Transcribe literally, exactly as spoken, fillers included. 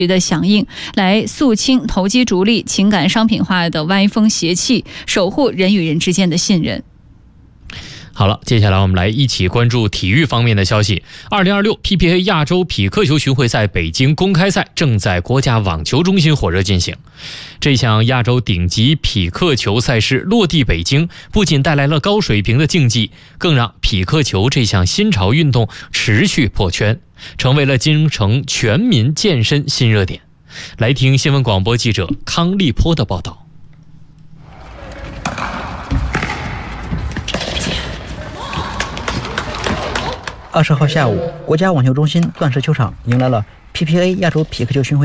的响应，来肃清投机逐利、情感商品化的歪风邪气，守护人与人之间的信任。 好了，接下来我们来一起关注体育方面的消息。二零二六 P P A 亚洲匹克球巡回赛北京公开赛正在国家网球中心火热进行。这项亚洲顶级匹克球赛事落地北京，不仅带来了高水平的竞技，更让匹克球这项新潮运动持续破圈，成为了京城全民健身新热点。来听新闻广播记者康立波的报道。 二十号下午，国家网球中心钻石球场迎来了 P P A 亚洲匹克球巡回